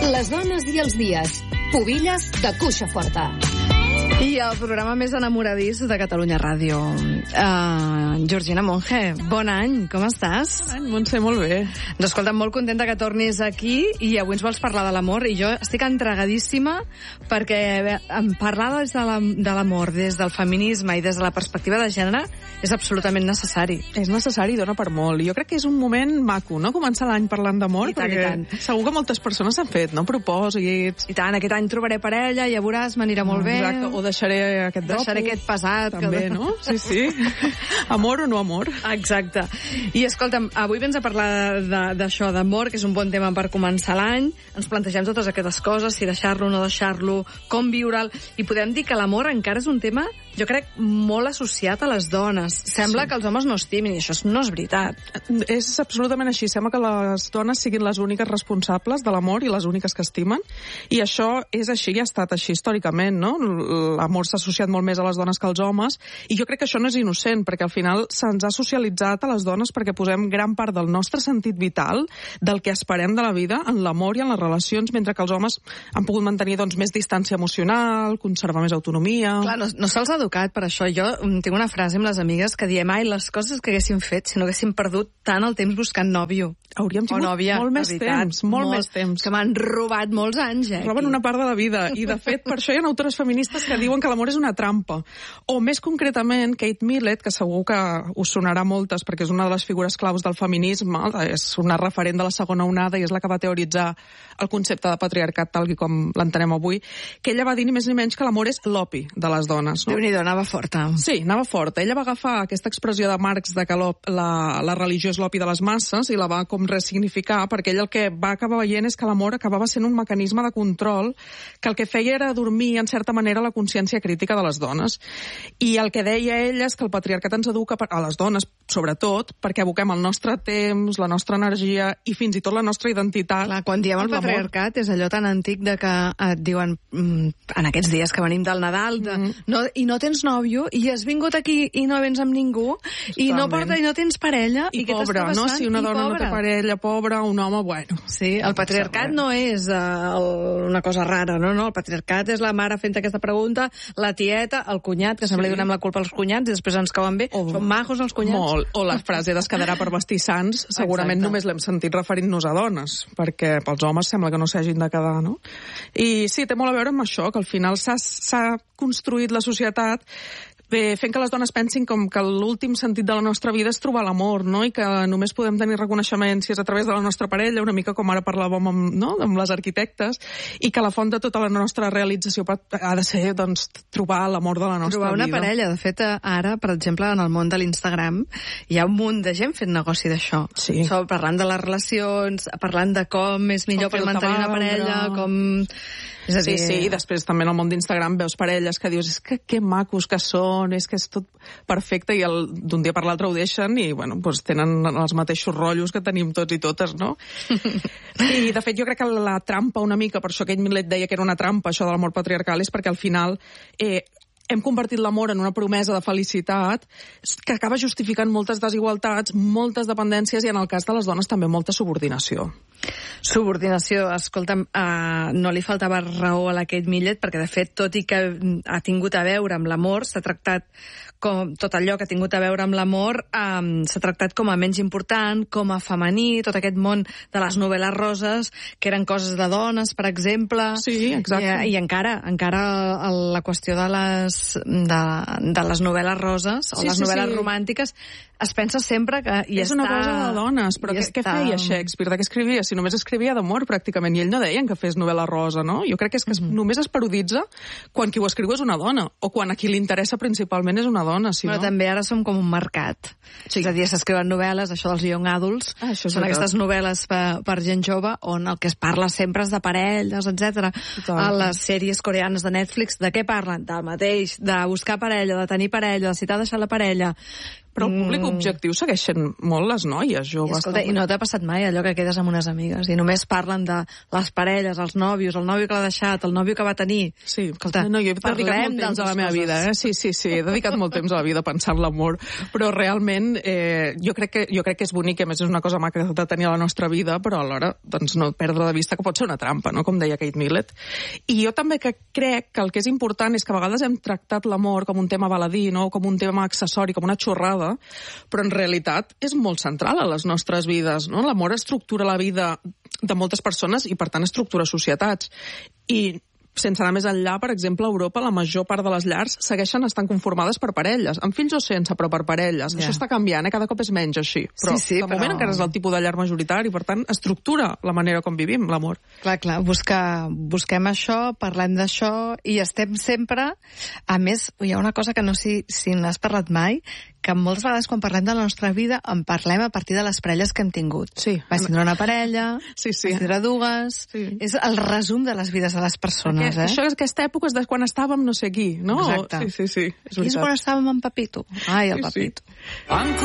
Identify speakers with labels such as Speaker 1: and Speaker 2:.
Speaker 1: Les dones i els dies. Pubilles de cuixa forta.
Speaker 2: I el programa més enamoradís de Catalunya Ràdio. Georgina Monge, bon any, com estàs?
Speaker 3: Bon any, Montse, molt bé.
Speaker 2: Doncs escolta, molt contenta que tornis aquí i avui ens vols parlar de l'amor i jo estic entregadíssima perquè parlar de l'amor des del feminisme i des de la perspectiva de gènere és absolutament necessari.
Speaker 3: És necessari i dona per molt. Jo crec que és un moment maco, no?, començar l'any parlant d'amor, perquè segur que moltes persones s'han fet, no?, propòsits.
Speaker 2: I tant, aquest any trobaré parella, ja veuràs, m'anirà molt bé.
Speaker 3: Exacte, o deixaré aquest dropo.
Speaker 2: Deixaré aquest pesat.
Speaker 3: També, no? Sí, sí. Amor o no amor.
Speaker 2: Exacte. I escolta'm, avui vens a parlar d'això, d'amor, que és un bon tema per començar l'any. Ens plantegem totes aquestes coses, si deixar-lo o no deixar-lo, com viure'l, i podem dir que l'amor encara és un tema, jo crec, molt associat a les dones. Sembla que els homes no estimin, i això no és veritat.
Speaker 3: És absolutament així. Sembla que les dones siguin les úniques responsables de l'amor i les úniques que estimen, i això és així i ha estat així històricament, no? L'amor s'ha associat molt més a les dones que als homes, i jo crec que això no és innocent, perquè al final se'ns ha socialitzat a les dones perquè posem gran part del nostre sentit vital, del que esperem de la vida, en l'amor i en les relacions, mentre que els homes han pogut mantenir més distància emocional, conservar més autonomia.
Speaker 2: Clar, no se'ls ha educat per això. Jo tinc una frase amb les amigues que diem, les coses que haguéssim fet si no haguéssim perdut tant el temps buscant nòvio.
Speaker 3: Hauríem tingut molt més temps, molt més temps.
Speaker 2: Que m'han robat molts anys,
Speaker 3: Roben una part de la vida, i de fet per això hi ha autores feministes que diuen que l'amor és una trampa. O més concretament, Kate Millett, que segur que us sonarà moltes perquè és una de les figures claus del feminisme, és una referent de la segona onada i és la que va teoritzar el concepte de patriarcat tal com l'entenem avui, que ella va dir ni més ni menys que l'amor és l'opi de les dones. No?
Speaker 2: Déu-n'hi-do, anava forta.
Speaker 3: Sí, anava forta. Ella va agafar aquesta expressió de Marx de que la religió és l'opi de les masses i la va com ressignificar, perquè ell el que va acabar veient és que l'amor acabava sent un mecanisme de control que el que feia era dormir, en certa manera, la consciència crítica de les dones. I el que deia ell és que el patriarcat ens educa, a les dones sobretot, perquè aboquem el nostre temps, la nostra energia i fins i tot la nostra identitat.
Speaker 2: Clar, quan diem el patriarcat és allò tan antic de que et diuen en aquests dies que venim del Nadal i no tens nòvio i has vingut aquí i no vens amb ningú. Totalment. I no tens parella
Speaker 3: i pobra, no? Si una dona no té parella, pobra, un home, bueno.
Speaker 2: Sí, el patriarcat no és una cosa rara, no? El patriarcat és la mare fent aquesta pregunta, la tieta, el cunyat, que sempre li donem la culpa als cunyats i després ens cauen bé. Són majos els cunyats.
Speaker 3: Molt. O la frase es quedarà per vestir sants, segurament només l'hem sentit referint-nos a dones, perquè pels homes sembla que no s'hagin de quedar, no? I sí, té molt a veure amb això, que al final s'ha construït la societat fent que les dones pensin com que l'últim sentit de la nostra vida és trobar l'amor, no? I que només podem tenir reconeixement si és a través de la nostra parella, una mica com ara parlàvem amb les arquitectes, i que la font de tota la nostra realització ha de ser, trobar l'amor de la nostra vida.
Speaker 2: Trobar una parella. De fet, ara, per exemple, en el món de l'Instagram, hi ha un munt de gent fent negoci d'això.
Speaker 3: Sí.
Speaker 2: Parlant de les relacions, parlant de com és millor per mantenir una parella, com...
Speaker 3: Sí, i després també en el món d'Instagram veus parelles que dius, és que macos que són, és que és tot perfecte, i d'un dia per l'altre ho deixen i, tenen els mateixos rotllos que tenim tots i totes, no? I, de fet, jo crec que la trampa una mica, per això Kate Millett deia que era una trampa, això de l'amor patriarcal, és perquè al final hem convertit l'amor en una promesa de felicitat que acaba justificant moltes desigualtats, moltes dependències i, en el cas de les dones, també molta subordinació.
Speaker 2: Subordinació, escolta'm, no li faltava raó a la Kate Millett, perquè de fet, tot i que ha tingut a veure amb l'amor, s'ha tractat com tot allò que ha tingut a veure amb l'amor, s'ha tractat com a menys important, com a femení, tot aquest món de les novel·les roses, que eren coses de dones, per exemple.
Speaker 3: Sí, exacte.
Speaker 2: I encara la qüestió de les novel·les roses, o les novel·les romàntiques, es pensa sempre que
Speaker 3: és una cosa de dones, però què feia Shakespeare? De què escrivia? Si només escrivia d'amor, pràcticament, i ell no deien que fés novel·la rosa, no? Jo crec que és que només es paroditza quan qui ho escriu és una dona, o quan a qui li interessa principalment és una dona, si
Speaker 2: no? També ara som com un mercat. Sí. És a dir, s'escriuen novel·les, això dels young adults, són aquestes novel·les per gent jove, on el que es parla sempre és de parelles, etc. A les sèries coreanes de Netflix, de què parlen? Del mateix, de buscar parella, de tenir parella, de si t'ha deixat la parella.
Speaker 3: Però el públic objectiu segueixen molt les noies joves.
Speaker 2: Escolta, i no t'ha passat mai allò que quedes amb unes amigues i només parlen de les parelles, els nòvios, el nòvio que l'ha deixat, el nòvio que va tenir?
Speaker 3: Sí,
Speaker 2: escolta,
Speaker 3: no, jo he dedicat molt temps a la meva vida, Sí, he dedicat molt temps a la vida a pensar en l'amor, però realment jo crec que és bonic, a més és una cosa maca de tenir a la nostra vida, però alhora doncs, no perdre de vista que pot ser una trampa, no? Com deia Kate Millett. I jo també crec que el que és important és que a vegades hem tractat l'amor com un tema baladí, no? Com un tema accessori, com una xorrada, però en realitat és molt central a les nostres vides, no? L'amor estructura la vida de moltes persones i, per tant, estructura societats. I sense anar més enllà, per exemple, a Europa la major part de les llars segueixen estant conformades per parelles, amb fills o sense, però per parelles. Això està canviant, cada cop és menys així. Però de moment encara és el tipus de llar majoritari, per tant, estructura la manera com vivim l'amor.
Speaker 2: Clar, busquem això, parlem d'això, i estem sempre... A més, hi ha una cosa que no sé si n'has parlat mai, que moltes vegades quan parlem de la nostra vida en parlem a partir de les parelles que hem tingut.
Speaker 3: Sí.
Speaker 2: Vas tindre una parella,
Speaker 3: sí.
Speaker 2: vas tindre dues... Sí. És el resum de les vides de les persones,
Speaker 3: Això és aquesta època és de quan estàvem no sé qui, no?
Speaker 2: Exacte.
Speaker 3: Sí, és veritat.
Speaker 2: I és quan estàvem amb Pepito. Ai, el Pepito.
Speaker 4: Sí.